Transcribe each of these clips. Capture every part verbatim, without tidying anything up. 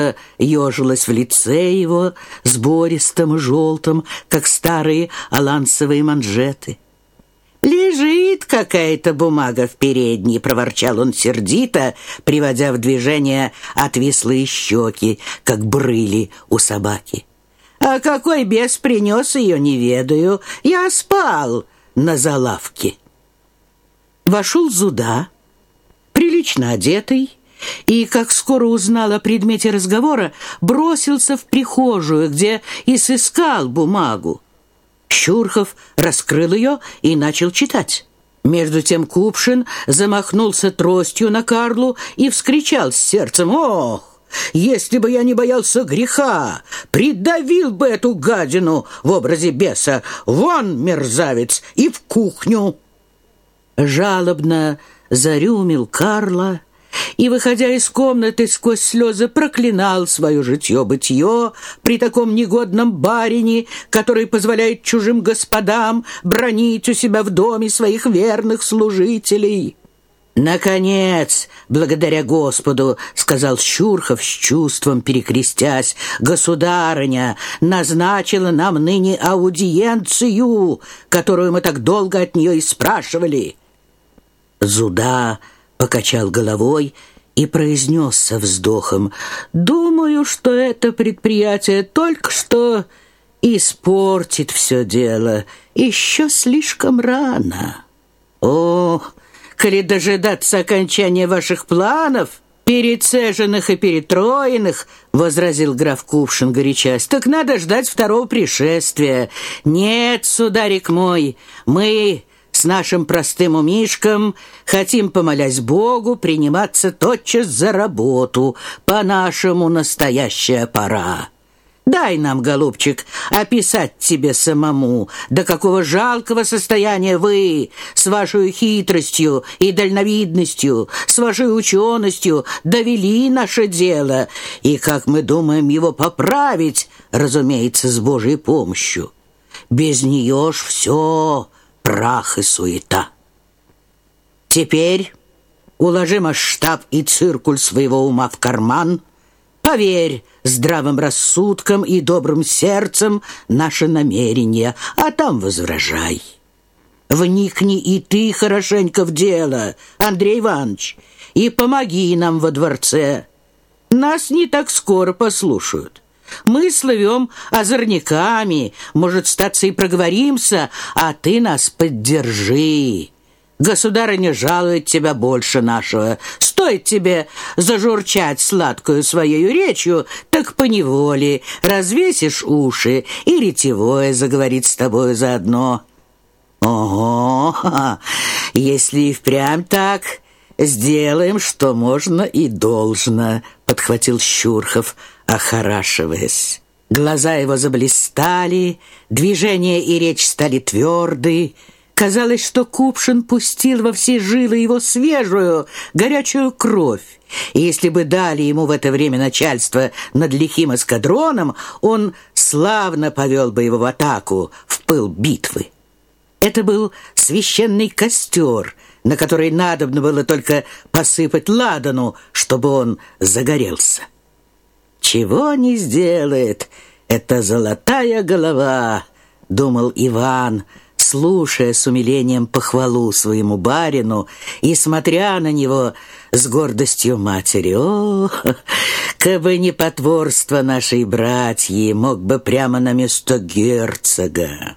ежилась в лице его, сбористым и желтым, как старые алансовые манжеты. «Лежит какая-то бумага в передней», — проворчал он сердито, приводя в движение отвислые щеки, как брыли у собаки. «А какой бес принес ее, не ведаю. Я спал на залавке». Вошел Зуда, прилично одетый, и, как скоро узнал о предмете разговора, бросился в прихожую, где и сыскал бумагу. Щурхов раскрыл ее и начал читать. Между тем Купшин замахнулся тростью на Карлу и вскричал с сердцем: «Ох, если бы я не боялся греха, придавил бы эту гадину в образе беса! Вон, мерзавец, и в кухню!» Жалобно зарюмил Карла и, выходя из комнаты, сквозь слезы проклинал свое житье-бытие при таком негодном барине, который позволяет чужим господам бранить у себя в доме своих верных служителей. «Наконец, благодаря Господу, — сказал Щурхов с чувством перекрестясь, — государыня назначила нам ныне аудиенцию, которую мы так долго от нее и спрашивали». Зуда покачал головой и произнес со вздохом: «Думаю, что это предприятие только что испортит все дело. Еще слишком рано». «О, коли дожидаться окончания ваших планов, перецеженных и перетроенных, — возразил граф Кувшин горячась, — так надо ждать второго пришествия. Нет, сударик мой, мы с нашим простым умишком хотим, помолясь Богу, приниматься тотчас за работу. По-нашему настоящая пора. Дай нам, голубчик, описать тебе самому, до какого жалкого состояния вы с вашей хитростью и дальновидностью, с вашей ученостью довели наше дело, и как мы думаем его поправить, разумеется, с Божьей помощью. Без нее ж все прах и суета. Теперь уложи масштаб и циркуль своего ума в карман, поверь здравым рассудком и добрым сердцем наше намерение, а там возражай. Вникни и ты хорошенько в дело, Андрей Иванович, и помоги нам во дворце. Нас не так скоро послушают. Мы слывем озорниками, может, статься и проговоримся, а ты нас поддержи. Государыня жалует тебя больше нашего. Стоит тебе зажурчать сладкую своею речью, так поневоле развесишь уши, и ретевое заговорит с тобою заодно». «Ого! Если и впрямь так, сделаем, что можно и должно», — подхватил Щурхов, охорашиваясь. Глаза его заблистали, движения и речь стали тверды. Казалось, что Купшин пустил во все жилы его свежую, горячую кровь, и если бы дали ему в это время начальство над лихим эскадроном, он славно повел бы его в атаку, в пыл битвы. Это был священный костер, на который надобно было только посыпать ладану, чтобы он загорелся. «Чего не сделает эта золотая голова», — думал Иван, слушая с умилением похвалу своему барину и смотря на него с гордостью матери. «О, кабы не потворство нашей братьи, мог бы прямо на место герцога».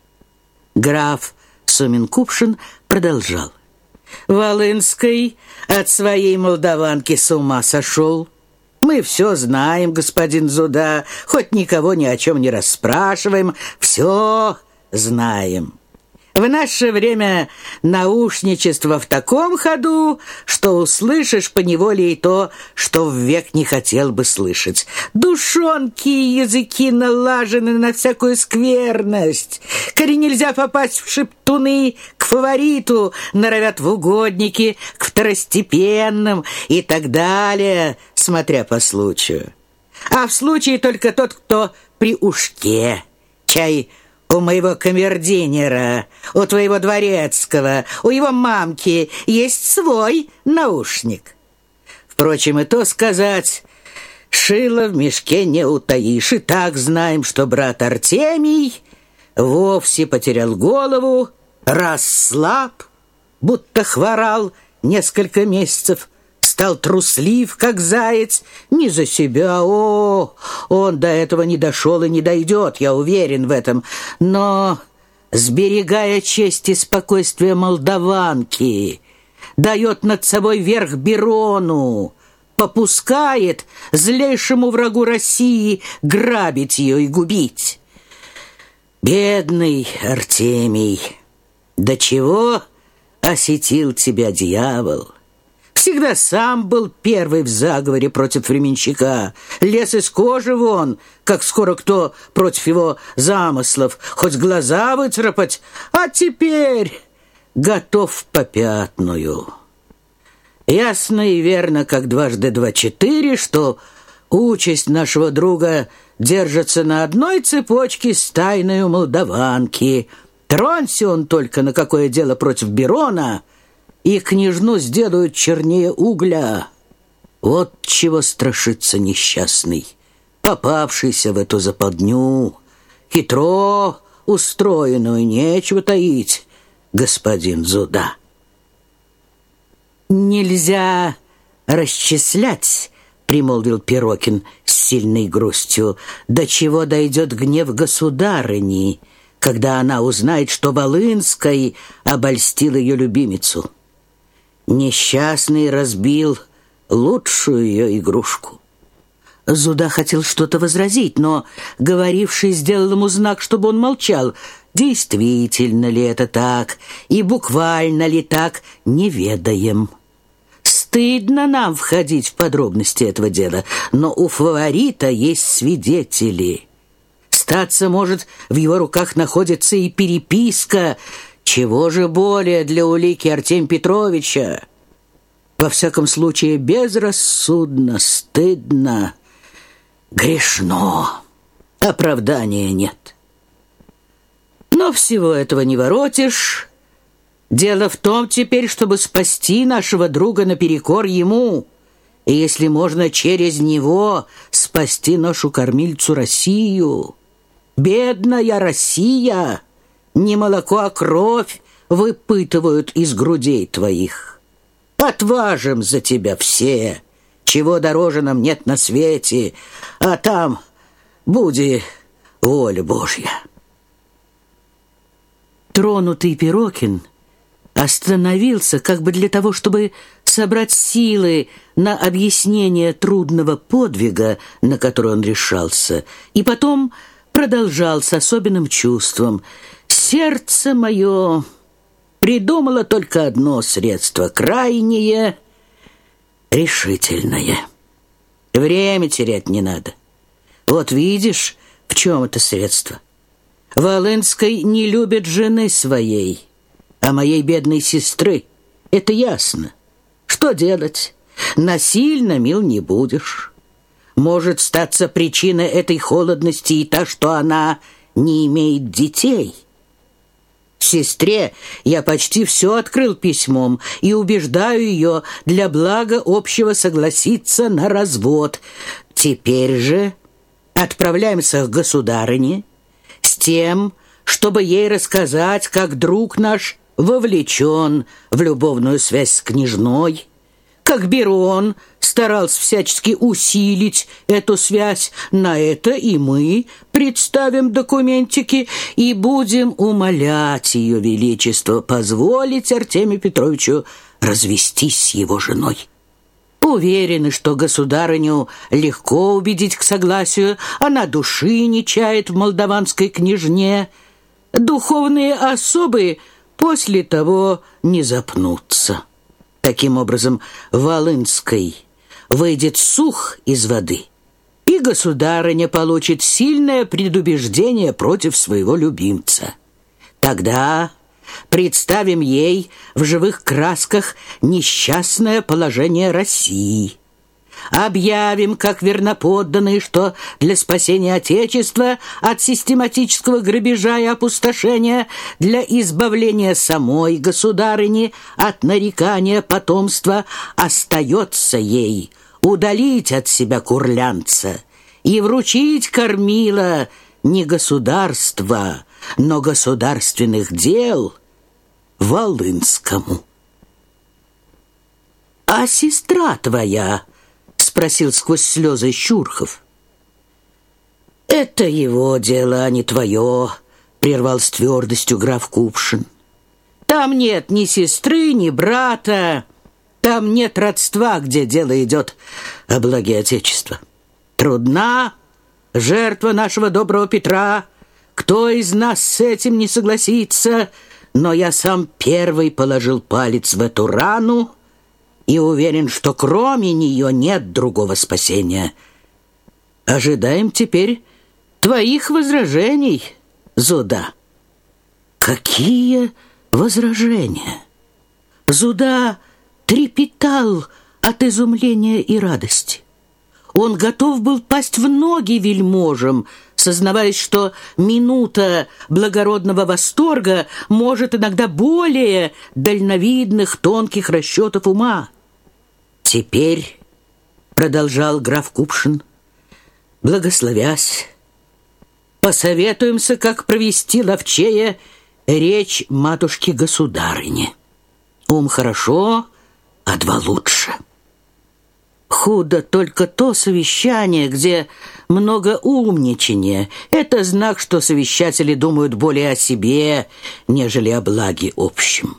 Граф Сумин-Купшин продолжал: «Волынский от своей молдаванки с ума сошел. Мы все знаем, господин Зуда, хоть никого ни о чем не расспрашиваем, все знаем. В наше время наушничество в таком ходу, что услышишь поневоле и то, что ввек не хотел бы слышать. Душонки и языки налажены на всякую скверность. Коли нельзя попасть в шептуны к фавориту, норовят в угодники, к второстепенным и так далее, смотря по случаю. А в случае только тот, кто при ушке. Чай у моего камердинера, у твоего дворецкого, у его мамки есть свой наушник. Впрочем, и то сказать, шило в мешке не утаишь. И так знаем, что брат Артемий вовсе потерял голову, расслаб, будто хворал несколько месяцев, стал труслив, как заяц, не за себя. О, он до этого не дошел и не дойдет, я уверен в этом. Но, сберегая честь и спокойствие молдаванки, дает над собой верх Бирону, попускает злейшему врагу России грабить ее и губить. Бедный Артемий, до чего осетил тебя дьявол? Всегда сам был первый в заговоре против временщика. Лез из кожи вон, как скоро кто против его замыслов, хоть глаза выцарапать, а теперь готов в попятную. Ясно и верно, как дважды два четыре, что участь нашего друга держится на одной цепочке с тайною молдаванки. Тронься он только на какое дело против Бирона, и княжну сделают чернее угля. Вот чего страшится несчастный, попавшийся в эту западню, хитро устроенную, нечего таить, господин Зуда. «Нельзя расчислять, — примолвил Пирокин с сильной грустью, — до чего дойдет гнев государыни, когда она узнает, что Волынской обольстил ее любимицу. Несчастный разбил лучшую ее игрушку». Зуда хотел что-то возразить, но говоривший сделал ему знак, чтобы он молчал. Действительно ли это так, и буквально ли так, не ведаем. Стыдно нам входить в подробности этого дела, но у фаворита есть свидетели. Статься может, в его руках находится и переписка. Чего же более для улики Артемия Петровича? Во всяком случае, безрассудно, стыдно, грешно. Оправдания нет. Но всего этого не воротишь. Дело в том теперь, чтобы спасти нашего друга наперекор ему, и, если можно, через него спасти нашу кормильцу Россию. Бедная Россия! Не молоко, а кровь выпытывают из грудей твоих. Отважим за тебя все, чего дороже нам нет на свете, а там буди воля Божья». Тронутый Пирокин остановился как бы для того, чтобы собрать силы на объяснение трудного подвига, на который он решался, и потом продолжал с особенным чувством: «Сердце мое придумало только одно средство, крайнее, решительное. Время терять не надо. Вот видишь, в чем это средство. Волынской не любит жены своей, а моей бедной сестры. Это ясно. Что делать? Насильно мил не будешь. Может статься причиной этой холодности и та, что она не имеет детей. Сестре я почти все открыл письмом и убеждаю ее для блага общего согласиться на развод. Теперь же отправляемся к государыне с тем, чтобы ей рассказать, как друг наш вовлечен в любовную связь с княжной, как Бирон старался всячески усилить эту связь. На это и мы представим документики и будем умолять ее величество позволить Артемию Петровичу развестись с его женой. Уверены, что государыню легко убедить к согласию, она души не чает в молдаванской княжне. Духовные особы после того не запнутся. Таким образом, Волынской выйдет сух из воды, и государыня получит сильное предубеждение против своего любимца. Тогда представим ей в живых красках несчастное положение России. Объявим, как верноподданные, что для спасения Отечества от систематического грабежа и опустошения, для избавления самой государыни от нарекания потомства, остается ей удалить от себя курлянца и вручить кормила не государства, но государственных дел Волынскому. «А сестра твоя?» — спросил сквозь слезы Щурхов. «Это его дело, а не твое», — прервал с твердостью граф Купшин. «Там нет ни сестры, ни брата, там нет родства, где дело идет о благе Отечества. Трудна жертва нашего доброго Петра. Кто из нас с этим не согласится? Но я сам первый положил палец в эту рану и уверен, что кроме нее нет другого спасения. Ожидаем теперь твоих возражений, Зуда». «Какие возражения?» Зуда трепетал от изумления и радости. Он готов был пасть в ноги вельможам, сознаваясь, что минута благородного восторга может иногда более дальновидных тонких расчетов ума. «Теперь, — продолжал граф Купшин, благословясь, — посоветуемся, как провести ловчее речь матушки-государыни. Ум хорошо, а два лучше. Худо только то совещание, где много умничания. Это знак, что совещатели думают более о себе, нежели о благе общем».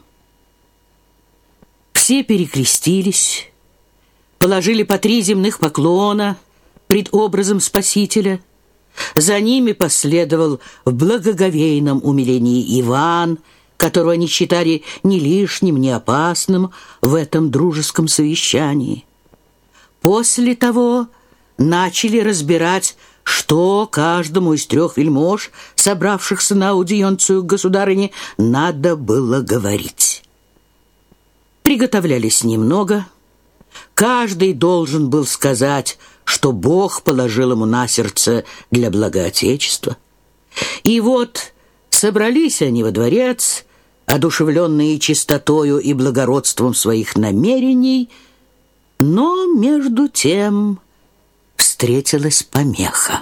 Все перекрестились, положили по три земных поклона пред образом Спасителя. За ними последовал в благоговейном умилении Иван, которого они считали ни лишним, ни опасным в этом дружеском совещании. После того начали разбирать, что каждому из трех вельмож, собравшихся на аудиенцию к государыне, надо было говорить. Приготовлялись немного. Каждый должен был сказать, что Бог положил ему на сердце для блага Отечества. И вот собрались они во дворец, одушевленные чистотою и благородством своих намерений, но между тем встретилась помеха.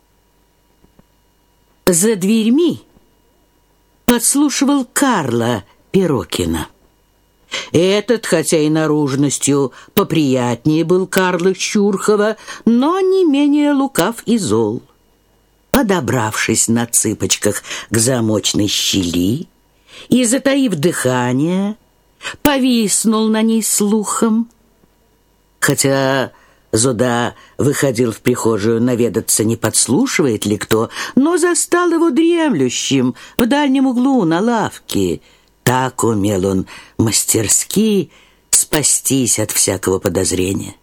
За дверьми подслушивал Карла Перокина. Этот, хотя и наружностью поприятнее был Карла Щурхова, но не менее лукав и зол. Подобравшись на цыпочках к замочной щели и, затаив дыхание, повиснул на ней слухом. Хотя Зуда выходил в прихожую наведаться, не подслушивает ли кто, но застал его дремлющим в дальнем углу на лавке. Так умел он мастерски спастись от всякого подозрения.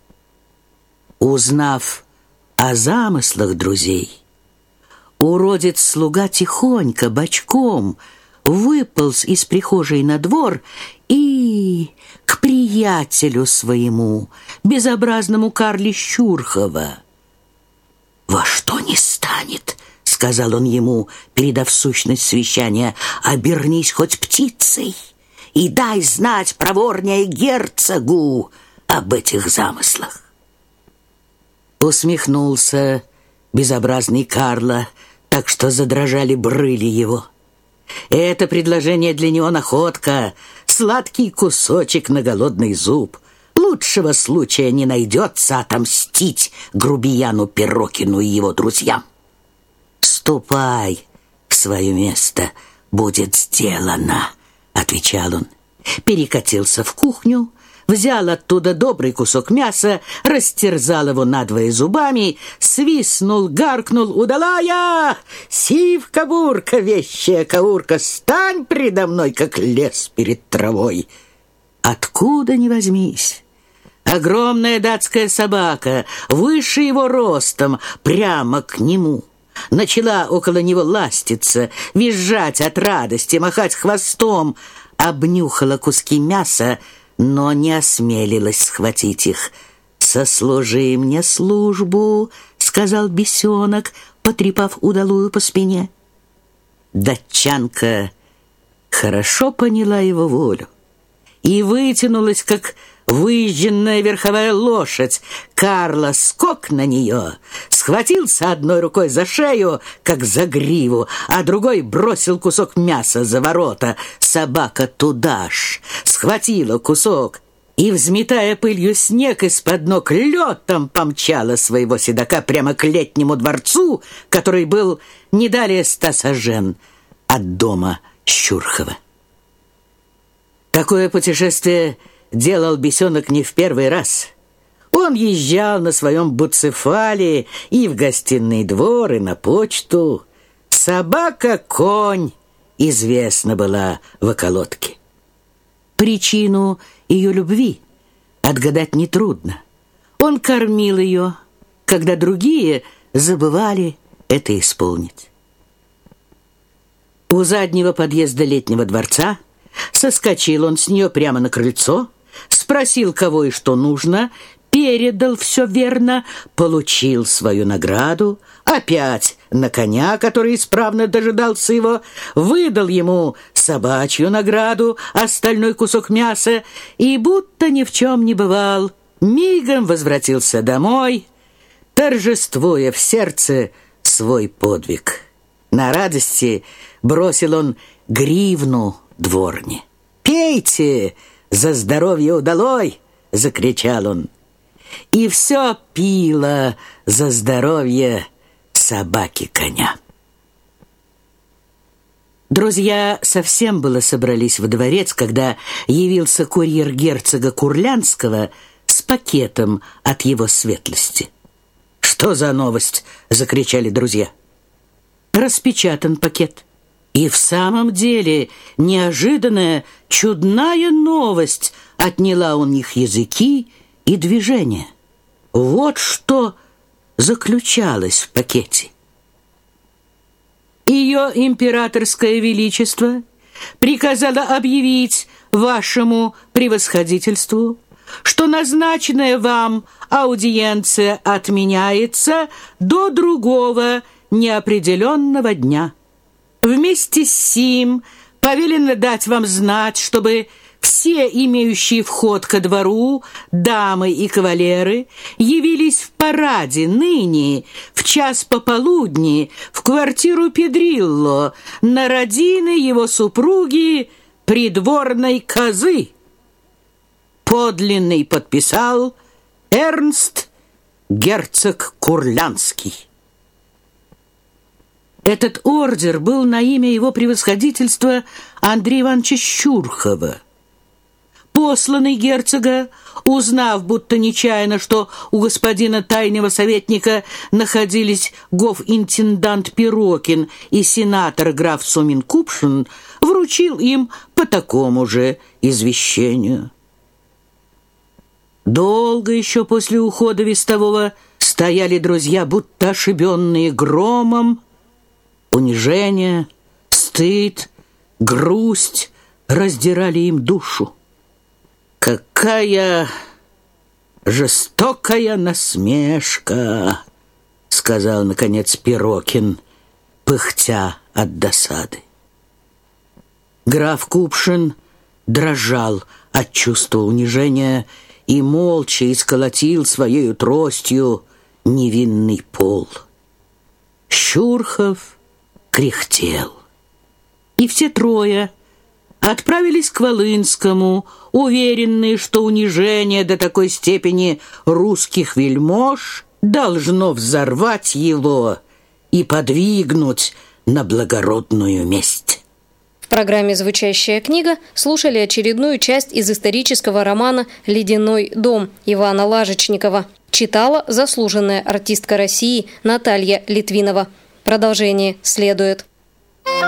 Узнав о замыслах друзей, уродец-слуга тихонько, бочком, выполз из прихожей на двор и к приятелю своему, безобразному Карле Щурхова. «Во что ни станет, — сказал он ему, передав сущность совещания, — обернись хоть птицей и дай знать проворнее герцогу об этих замыслах». Усмехнулся безобразный Карло, так что задрожали брыли его. Это предложение для него находка, сладкий кусочек на голодный зуб. Лучшего случая не найдется отомстить грубияну Перокину и его друзьям. «Ступай в свое место, будет сделано», — отвечал он. Перекатился в кухню, взял оттуда добрый кусок мяса, растерзал его надвое зубами, свистнул, гаркнул: «Удалая! Сивка-бурка, вещая каурка, стань предо мной, как лес перед травой!» Откуда ни возьмись, огромная датская собака, выше его ростом, прямо к нему, начала около него ластиться, визжать от радости, махать хвостом, обнюхала куски мяса, но не осмелилась схватить их. «Сослужи мне службу», — сказал бесенок, потрепав удалую по спине. Датчанка хорошо поняла его волю и вытянулась, как выезженная верховая лошадь. Карло скок на нее, схватился одной рукой за шею, как за гриву, а другой бросил кусок мяса за ворота. Собака туда ж схватила кусок и, взметая пылью снег из-под ног, летом помчала своего седока прямо к Летнему дворцу, который был не далее ста сажен от дома Щурхова. Такое путешествие делал бесенок не в первый раз. Он езжал на своем буцефале и в гостиный двор, и на почту. Собака-конь известна была в околотке. Причину ее любви отгадать нетрудно. Он кормил ее, когда другие забывали это исполнить. У заднего подъезда Летнего дворца соскочил он с нее прямо на крыльцо, спросил, кого и что нужно, передал все верно, получил свою награду, опять на коня, который исправно дожидался его, выдал ему собачью награду, остальной кусок мяса, и, будто ни в чем не бывал, мигом возвратился домой, торжествуя в сердце свой подвиг. На радости бросил он гривну дворне. «Пейте за здоровье удалой!» — закричал он. И все пило за здоровье собаки-коня. Друзья совсем было собрались во дворец, когда явился курьер герцога Курлянского с пакетом от его светлости. «Что за новость?» — закричали друзья. Распечатан пакет. И в самом деле неожиданная, чудная новость отняла у них языки и движения. Вот что заключалось в пакете. Ее императорское величество приказало объявить вашему превосходительству, что назначенная вам аудиенция отменяется до другого неопределенного дня. Вместе с сим повелено дать вам знать, чтобы все имеющие вход ко двору, дамы и кавалеры, явились в параде ныне, в час пополудни, в квартиру Педрилло, на родины его супруги, придворной козы. Подлинный подписал Эрнст, герцог Курлянский. Этот ордер был на имя его превосходительства Андрея Ивановича Щурхова. Посланный герцога, узнав, будто нечаянно, что у господина тайного советника находились гоф-интендант Пирокин и сенатор граф Сумин-Купшин, вручил им по такому же извещению. Долго еще после ухода вестового стояли друзья, будто ошибенные громом. Унижение, стыд, грусть раздирали им душу. «Какая жестокая насмешка!» — сказал, наконец, Пирокин, пыхтя от досады. Граф Купшин дрожал от чувства унижения и молча исколотил своею тростью невинный пол. Щурхов кряхтел. И все трое отправились к Волынскому, уверенные, что унижение до такой степени русских вельмож должно взорвать его и подвигнуть на благородную месть. В программе «Звучащая книга» слушали очередную часть из исторического романа «Ледяной дом» Ивана Лажечникова. Читала заслуженная артистка России Наталья Литвинова. Продолжение следует.